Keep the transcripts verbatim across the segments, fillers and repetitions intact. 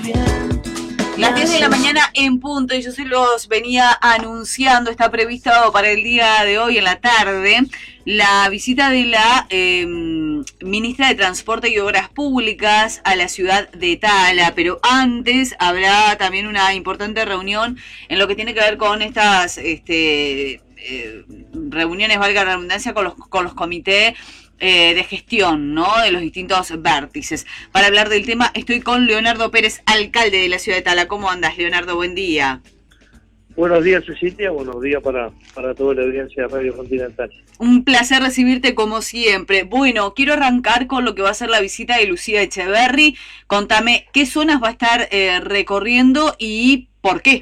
Las diez de la mañana en punto, y yo se los venía anunciando, está previsto para el día de hoy en la tarde la visita de la eh, ministra de Transporte y Obras Públicas a la ciudad de Tala, pero antes habrá también una importante reunión en lo que tiene que ver con estas este, eh, reuniones, valga la redundancia, con los, con los comités Eh, de gestión, ¿no? De los distintos vértices. Para hablar del tema estoy con Leonardo Pérez, alcalde de la ciudad de Tala. ¿Cómo andas, Leonardo? Buen día. Buenos días, Cecilia. Buenos días para, para toda la audiencia de Radio Continental. Un placer recibirte como siempre. Bueno, quiero arrancar con lo que va a ser la visita de Lucía Echeverri. Contame, ¿qué zonas va a estar eh, recorriendo y por qué?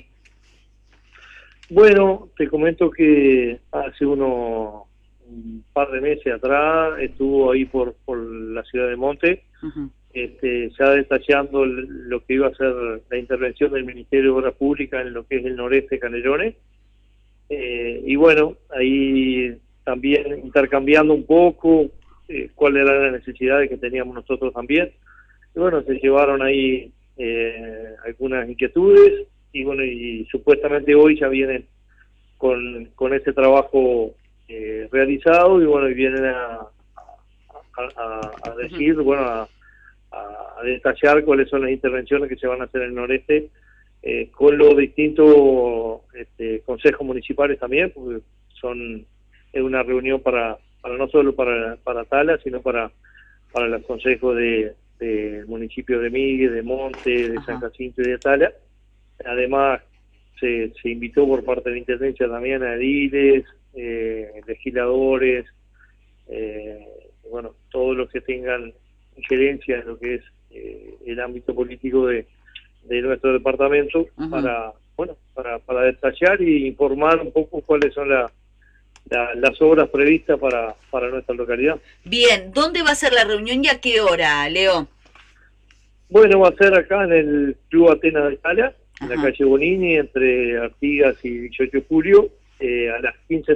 Bueno, te comento que hace uno... un par de meses atrás estuvo ahí por, por la ciudad de Monte, uh-huh. este, ya detallando lo que iba a ser la intervención del Ministerio de Obras Públicas en lo que es el noreste de Canelones, eh, y bueno, ahí también intercambiando un poco eh, cuáles eran las necesidades que teníamos nosotros también, y bueno, se llevaron ahí eh, algunas inquietudes, y bueno, y supuestamente hoy ya vienen con, con ese trabajo Eh, realizado, y bueno, y vienen a, a, a, a decir, bueno, a, a detallar cuáles son las intervenciones que se van a hacer en el noreste, eh, con los distintos este, consejos municipales también, porque son es una reunión para, para no solo para, para Tala, sino para, para los consejos de, de municipios de Miguel, de Monte, de Ajá. San Jacinto y de Tala. Además, se, se invitó por parte de la Intendencia también a ediles, Eh, legisladores, eh, bueno, todos los que tengan injerencia en lo que es eh, el ámbito político de, de nuestro departamento, uh-huh. para bueno para, para detallar y informar un poco cuáles son la, la, las obras previstas para, para nuestra localidad. Bien, ¿dónde va a ser la reunión y a qué hora, Leo? Bueno, va a ser acá en el Club Atenas de Tala, en uh-huh. la calle Bonini, entre Artigas y dieciocho de julio, eh, a las quince